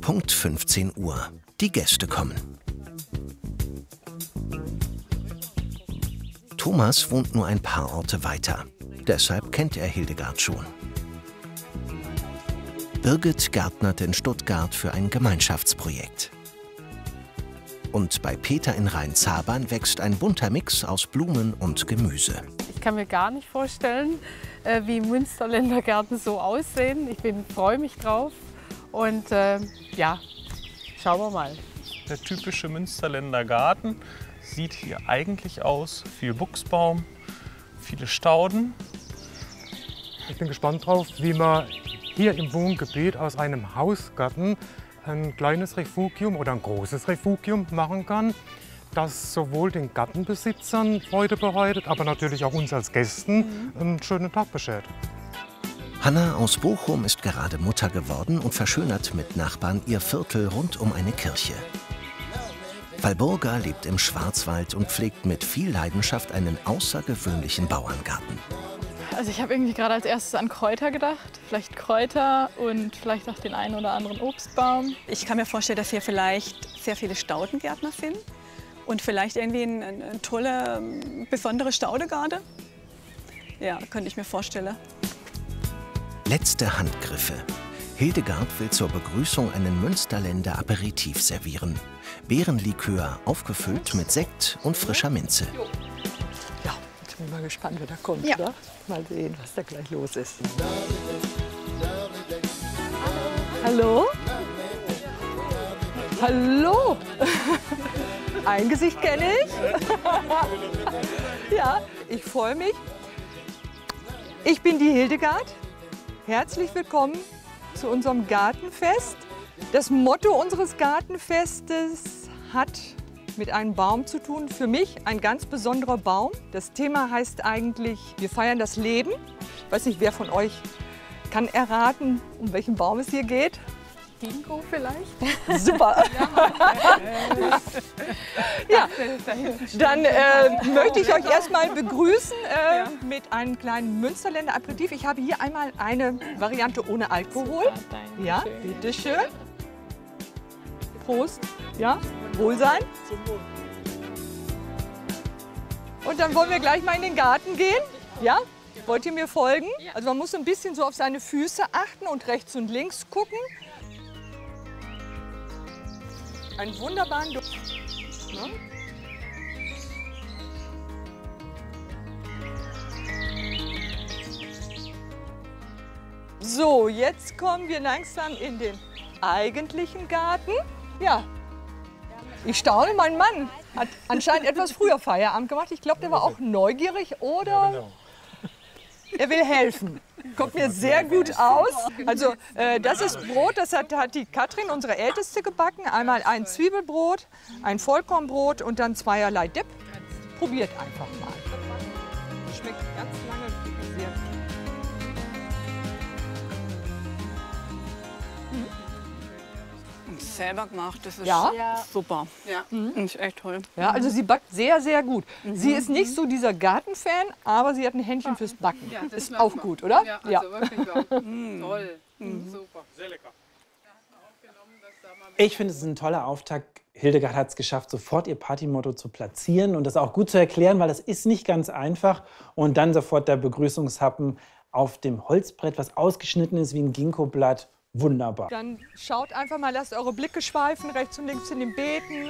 Punkt 15 Uhr. Die Gäste kommen. Thomas wohnt nur ein paar Orte weiter. Deshalb kennt er Hildegard schon. Birgit gärtnert in Stuttgart für ein Gemeinschaftsprojekt. Und bei Peter in Rhein-Zabern wächst ein bunter Mix aus Blumen und Gemüse. Ich kann mir gar nicht vorstellen, wie Münsterländer Gärten so aussehen. Ich freue mich drauf und ja, schauen wir mal. Der typische Münsterländer Garten sieht hier eigentlich aus. Viel Buchsbaum, viele Stauden. Ich bin gespannt drauf, wie man hier im Wohngebiet aus einem Hausgarten ein kleines Refugium oder ein großes Refugium machen kann, das sowohl den Gartenbesitzern Freude bereitet, aber natürlich auch uns als Gästen einen schönen Tag beschert. Hanna aus Bochum ist gerade Mutter geworden und verschönert mit Nachbarn ihr Viertel rund um eine Kirche. Walburga lebt im Schwarzwald und pflegt mit viel Leidenschaft einen außergewöhnlichen Bauerngarten. Also ich habe irgendwie gerade als erstes an Kräuter gedacht. Vielleicht Kräuter und vielleicht auch den einen oder anderen Obstbaum. Ich kann mir vorstellen, dass hier vielleicht sehr viele Staudengärtner sind und vielleicht irgendwie eine tolle, besondere Staudegarde. Ja, könnte ich mir vorstellen. Letzte Handgriffe. Hildegard will zur Begrüßung einen Münsterländer Aperitif servieren. Beerenlikör, aufgefüllt mit Sekt und frischer Minze. Ja, ich bin mal gespannt, wer da kommt. Ja. Oder? Mal sehen, was da gleich los ist. Hallo? Hallo? Ein Gesicht kenne ich. Ja, ich freue mich. Ich bin die Hildegard. Herzlich willkommen zu unserem Gartenfest. Das Motto unseres Gartenfestes hat mit einem Baum zu tun. Für mich ein ganz besonderer Baum. Das Thema heißt eigentlich, wir feiern das Leben. Ich weiß nicht, wer von euch kann erraten, um welchen Baum es hier geht. Ginkgo vielleicht? Super. Ja, dann möchte ich euch erstmal begrüßen mit einem kleinen Münsterländer Aperitif. Ich habe hier einmal eine Variante ohne Alkohol. Ja, bitteschön. Prost. Ja, Wohlsein. Und dann wollen wir gleich mal in den Garten gehen. Ja, wollt ihr mir folgen? Also man muss ein bisschen so auf seine Füße achten und rechts und links gucken. Einen wunderbaren Duft. Ja. So, jetzt kommen wir langsam in den eigentlichen Garten. Ja, ich staune, mein Mann hat anscheinend etwas früher Feierabend gemacht. Ich glaube, der war auch neugierig oder er will helfen. Kommt mir sehr gut aus. Also das ist Brot, das hat die Katrin, unsere Älteste, gebacken. Einmal ein Zwiebelbrot, ein Vollkornbrot und dann zweierlei Dip. Probiert einfach mal. Schmeckt ganz lange sehr gut. Selber gemacht, das ist Ja? super. Ja. Das ist echt toll. Ja, also sie backt sehr, sehr gut. Sie ist nicht so dieser Gartenfan, aber sie hat ein Händchen fürs Backen. Ja, das ist merkt auch man. gut, oder? Ja, also wirklich auch. Toll. Super. Sehr lecker. Ich finde, es ist ein toller Auftakt. Hildegard hat es geschafft, sofort ihr Partymotto zu platzieren und das auch gut zu erklären, weil das ist nicht ganz einfach. Und dann sofort der Begrüßungshappen auf dem Holzbrett, was ausgeschnitten ist wie ein Ginkgoblatt. Wunderbar. Dann schaut einfach mal, lasst eure Blicke schweifen, rechts und links in den Beeten.